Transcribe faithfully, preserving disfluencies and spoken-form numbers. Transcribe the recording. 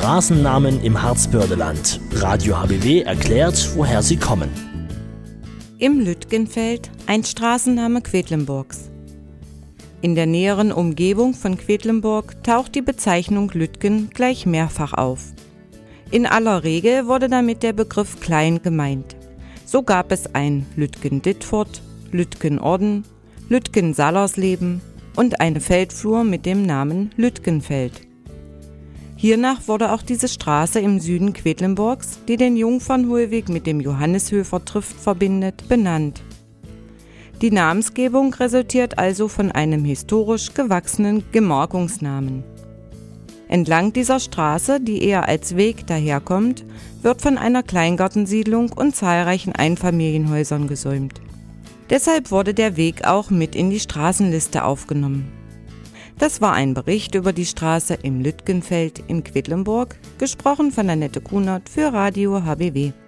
Straßennamen im Harzbördeland. Radio H B W erklärt, woher sie kommen. Im Lütgenfeld, ein Straßenname Quedlinburgs. In der näheren Umgebung von Quedlinburg taucht die Bezeichnung Lütgen gleich mehrfach auf. In aller Regel wurde damit der Begriff Klein gemeint. So gab es ein Lütgen-Dittfurt, Lütgen-Orden, Lütgen-Sallersleben und eine Feldflur mit dem Namen Lütgenfeld. Hiernach wurde auch diese Straße im Süden Quedlinburgs, die den Jungfernhohlweg mit dem Johannishöfer Trift verbindet, benannt. Die Namensgebung resultiert also von einem historisch gewachsenen Gemarkungsnamen. Entlang dieser Straße, die eher als Weg daherkommt, wird von einer Kleingartensiedlung und zahlreichen Einfamilienhäusern gesäumt. Deshalb wurde der Weg auch mit in die Straßenliste aufgenommen. Das war ein Bericht über die Straße im Lütgenfeld in Quedlinburg, gesprochen von Annette Kunert für Radio H B W.